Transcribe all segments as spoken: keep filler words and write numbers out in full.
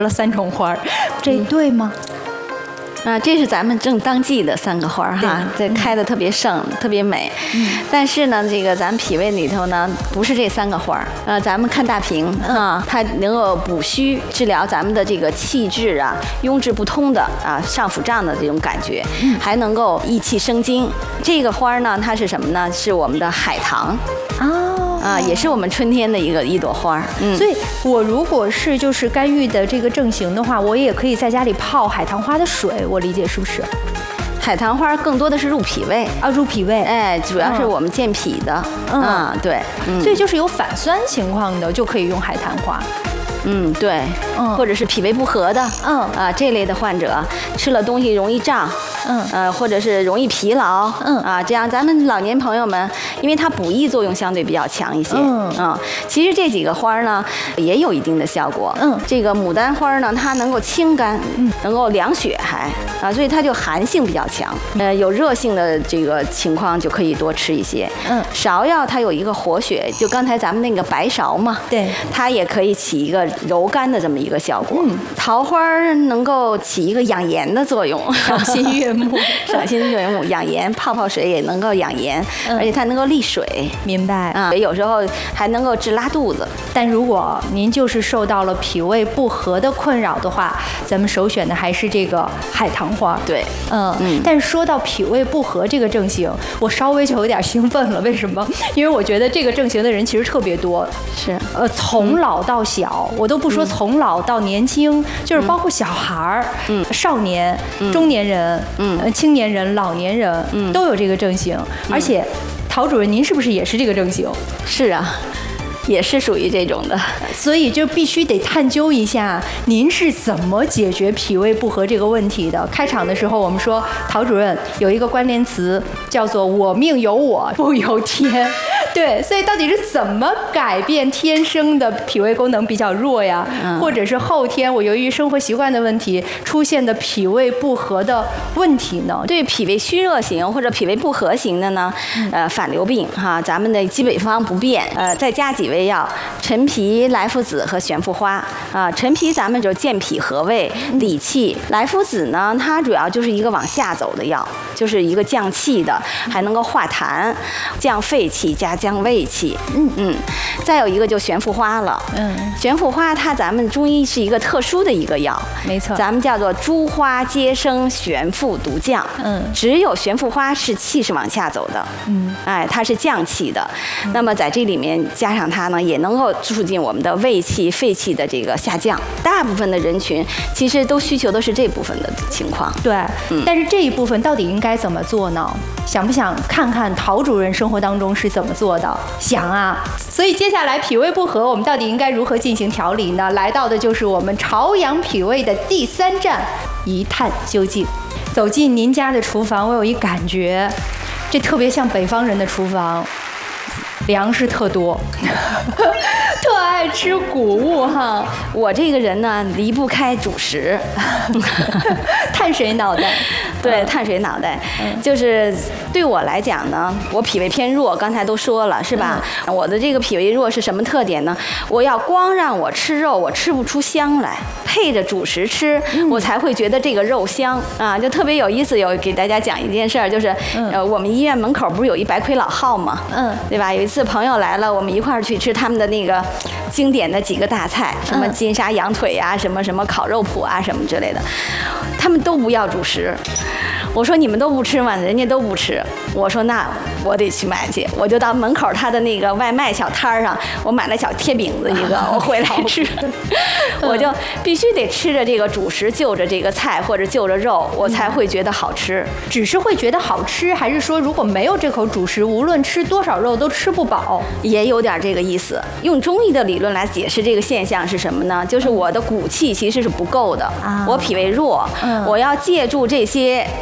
了三种花，这对吗？ 啊，这是咱们正当季的三个花哈，这开的特别盛，嗯、特别美。嗯，但是呢，这个咱们脾胃里头呢，不是这三个花。呃，咱们看大瓶啊，它能够补虚，治疗咱们的这个气滞啊、壅滞不通的啊、上腹胀的这种感觉，还能够益气生津。这个花呢，它是什么呢？是我们的海棠。 哦。 啊，也是我们春天的一个一朵花。 嗯，所以我如果是就是肝郁的这个症型的话，我也可以在家里泡海棠花的水，我理解是不是？ 海棠花更多的是入脾胃啊，入脾胃， 哎，主要是我们健脾的。嗯，啊、对、 嗯，所以就是有反酸情况的就可以用海棠花。 嗯，对，嗯，或者是脾胃不和的，嗯啊这类的患者吃了东西容易胀，嗯呃或者是容易疲劳，嗯啊这样咱们老年朋友们，因为它补益作用相对比较强一些，嗯啊其实这几个花呢也有一定的效果，嗯这个牡丹花呢它能够清肝，嗯能够凉血还啊所以它就寒性比较强，呃有热性的这个情况就可以多吃一些，嗯芍药它有一个活血，就刚才咱们那个白芍嘛，对，它也可以起一个柔肝的这么一个效果。嗯，桃花能够起一个养颜的作用， 赏心悦目， 赏心悦目，养颜，泡泡水也能够养颜，嗯、而且它能够利水。 明白啊，有时候还能够治拉肚子。 但如果您就是受到了脾胃不和的困扰的话，咱们首选的还是这个海棠花。 对， 嗯嗯。但是说到脾胃不和这个症型，我稍微就有点兴奋了。为什么？因为我觉得这个症型的人其实特别多。 是， 呃，从老到小，嗯、我都不说从老到年轻，嗯、就是包括小孩儿、嗯、少年、嗯、中年人、嗯、呃、青年人、老年人，嗯、都有这个症型。嗯、而且，陶主任，您是不是也是这个症型？ 是啊。也是属于这种的， 所以就必须得探究一下您是怎么解决脾胃不和这个问题的。开场的时候我们说，陶主任有一个关联词叫做"我命由我不由天"，对，所以到底是怎么改变天生的脾胃功能比较弱呀，嗯、或者是后天我由于生活习惯的问题出现的脾胃不和的问题呢？ 对脾胃虚热型或者脾胃不和型的呢，呃，反流病哈，咱们的基本方不变，呃，再加几味药，陈皮、莱菔子和玄附花啊。陈皮咱们就健脾和胃、理气；莱菔子呢，它主要就是一个往下走的药，就是一个降气的，还能够化痰、降肺气加降胃气。嗯嗯。再有一个就玄附花了。嗯。玄附花它咱们中医是一个特殊的一个药， 没错， 咱们叫做诸花皆生玄附独降。嗯。只有玄附花是气是往下走的。嗯。哎，它是降气的。嗯、那么在这里面加上它。它呢也能够促进我们的胃气、肺气的这个下降。大部分的人群其实都需求的是这部分的情况。 对，嗯、但是这一部分到底应该怎么做呢？想不想看看陶主任生活当中是怎么做的？想啊！所以接下来脾胃不和，我们到底应该如何进行调理呢？来到的就是我们朝阳脾胃的第三站，一探究竟。走进您家的厨房，我有一感觉，这特别像北方人的厨房。粮食特多，特爱吃谷物哈。 我这个人呢，离不开主食， 碳水脑袋。 对，碳水脑袋，嗯、就是对我来讲呢，我脾胃偏弱，刚才都说了是吧？嗯、我的这个脾胃弱是什么特点呢？我要光让我吃肉，我吃不出香来，配着主食吃，嗯、我才会觉得这个肉香啊，就特别有意思。有给大家讲一件事儿，就是、嗯、呃，我们医院门口不是有一白魁老号吗？嗯，对吧？有一次朋友来了，我们一块儿去吃他们的那个经典的几个大菜，什么金沙羊腿啊，什么什么烤肉脯啊，什么之类的，他们都不要主食。我说你们都不吃吗？人家都不吃。我说那我得去买去，我就到门口他的那个外卖小摊上，我买了小贴饼子一个，我回来吃。我就必须得吃着这个主食，就着这个菜或者就着肉，我才会觉得好吃。 只是会觉得好吃，还是说如果没有这口主食，无论吃多少肉都吃不饱？ 也有点这个意思。用中医的理论来解释这个现象是什么呢？就是我的骨气其实是不够的，啊、我脾胃弱，嗯、我要借助这些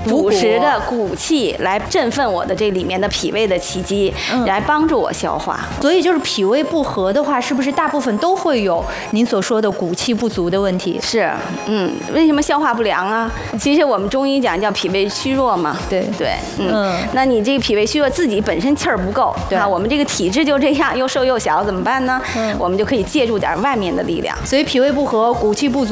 主食的骨气来振奋我的这里面的脾胃的气机，嗯、来帮助我消化。 所以就是脾胃不和的话，是不是大部分都会有您所说的骨气不足的问题？ 是，嗯，为什么消化不良啊？其实我们中医讲叫脾胃虚弱嘛。 对对，嗯，嗯那你这个脾胃虚弱，自己本身气儿不够，对啊，我们这个体质就这样，又瘦又小，怎么办呢？嗯，我们就可以借助点外面的力量。 所以脾胃不和、骨气不足。